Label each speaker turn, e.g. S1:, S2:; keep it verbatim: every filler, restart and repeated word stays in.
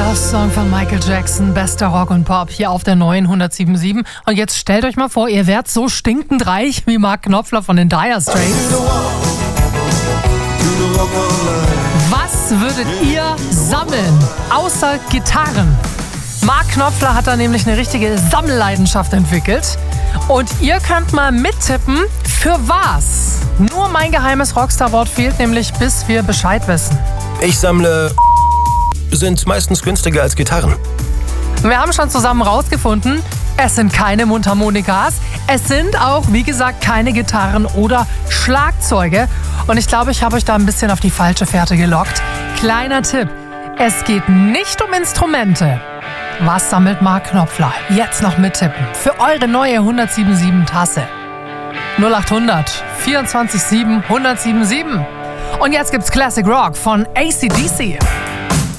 S1: Love Song von Michael Jackson, bester Rock und Pop hier auf der neuen hundertsieben Komma sieben. Und jetzt stellt euch mal vor, ihr wärt so stinkend reich wie Mark Knopfler von den Dire Straits. Was würdet ihr sammeln, außer Gitarren? Mark Knopfler hat da nämlich eine richtige Sammelleidenschaft entwickelt. Und ihr könnt mal mittippen, für was. Nur mein geheimes Rockstar-Wort fehlt nämlich, bis wir Bescheid wissen.
S2: Ich sammle... sind meistens günstiger als Gitarren.
S1: Wir haben schon zusammen rausgefunden, es sind keine Mundharmonikas, es sind auch, wie gesagt, keine Gitarren oder Schlagzeuge. Und ich glaube, ich habe euch da ein bisschen auf die falsche Fährte gelockt. Kleiner Tipp, es geht nicht um Instrumente. Was sammelt Mark Knopfler? Jetzt noch mittippen für eure neue hundertsieben Komma sieben Tasse. null acht hundert vierundzwanzig sieben hundertsieben Komma sieben. Und jetzt gibt's Classic Rock von A C D C.